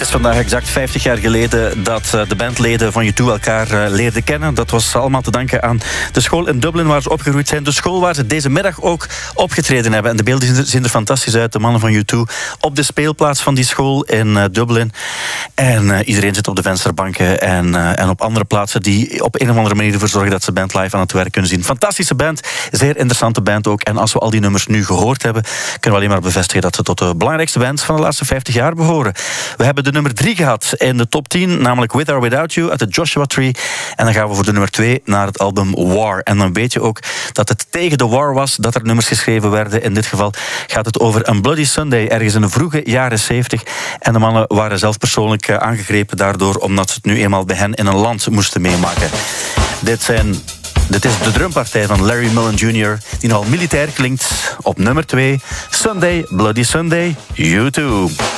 is vandaag exact 50 jaar geleden dat de bandleden van U2 elkaar leerden kennen. Dat was allemaal te danken aan de school in Dublin waar ze opgegroeid zijn. De school waar ze deze middag ook opgetreden hebben. En de beelden zien er fantastisch uit. De mannen van U2 op de speelplaats van die school in Dublin. En iedereen zit op de vensterbanken en op andere plaatsen die op een of andere manier ervoor zorgen dat ze band live aan het werk kunnen zien. Fantastische band, zeer interessante band ook. En als we al die nummers nu gehoord hebben, kunnen we alleen maar bevestigen dat ze tot de belangrijkste bands van de laatste 50 jaar behoren. We hebben de nummer 3 gehad in de top 10, namelijk With or Without You uit de Joshua Tree. En dan gaan we voor de nummer 2 naar het album War. En dan weet je ook dat het tegen de war was dat er nummers geschreven werden. In dit geval gaat het over een Bloody Sunday, ergens in de vroege jaren 70. En de mannen waren zelf persoonlijk aangegrepen daardoor, omdat ze het nu eenmaal bij hen in een land moesten meemaken. Dit is de drumpartij van Larry Mullen Jr., die nogal militair klinkt op nummer 2. Sunday, Bloody Sunday, U2.